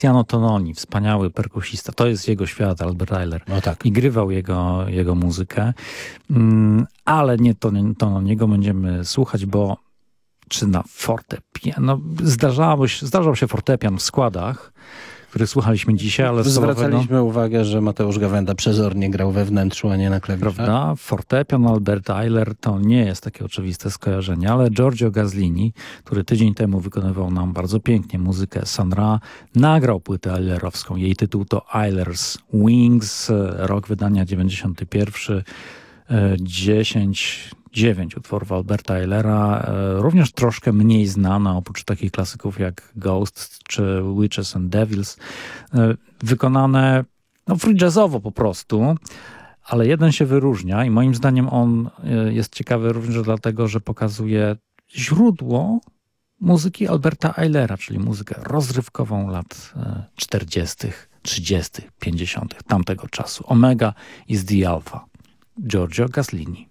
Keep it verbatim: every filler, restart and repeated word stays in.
Tiano Tononi, wspaniały perkusista. To jest jego świat, Albert Ayler. No tak. I grywał jego, jego muzykę. Mm, ale nie to, to niego będziemy słuchać, bo czy na fortepian. No, zdarzało się, zdarzał się fortepian w składach, których słuchaliśmy dzisiaj, ale zwracaliśmy no, uwagę, że Mateusz Gawenda przezornie grał we wnętrzu, a nie na klawiszach. Prawda? Fortepian Alberta Ayler to nie jest takie oczywiste skojarzenie, ale Giorgio Gaslini, który tydzień temu wykonywał nam bardzo pięknie muzykę Sun Ra, nagrał płytę aylerowską. Jej tytuł to Ayler's Wings, rok wydania dziewięćdziesiąty pierwszy, dziesięć dziewięć utworów Alberta Aylera, również troszkę mniej znana, oprócz takich klasyków jak Ghosts czy Witches and Devils, wykonane no, free jazzowo po prostu, ale jeden się wyróżnia i moim zdaniem on jest ciekawy również dlatego, że pokazuje źródło muzyki Alberta Aylera, czyli muzykę rozrywkową lat czterdziestych, trzydziestych, pięćdziesiątych tamtego czasu. Omega is the Alpha. Giorgio Gaslini.